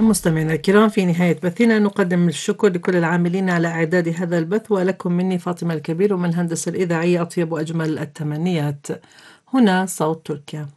مستمعينا الكرام، في نهاية بثنا نقدم الشكر لكل العاملين على إعداد هذا البث، ولكم مني فاطمة الكبير ومن الهندسة الإذاعية أطيب وأجمل التمنيات. هنا صوت تركيا.